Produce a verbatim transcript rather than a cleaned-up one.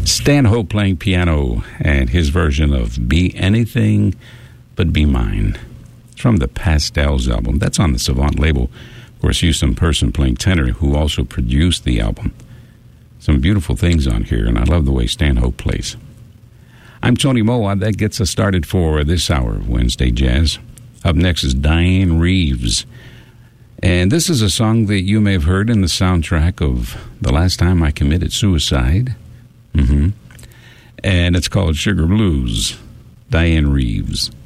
Stanhope playing piano and his version of Be Anything But Be Mine. It's from the Pastels album. That's on the Savant label. Of course, Houston Person playing tenor, who also produced the album. Some beautiful things on here, and I love the way Stanhope plays. I'm Tony Moa. That gets us started for this hour of Wednesday Jazz. Up next is Diane Reeves. And this is a song that you may have heard in the soundtrack of The Last Time I Committed Suicide. Mm-hmm. And it's called Sugar Blues. Diane Reeves.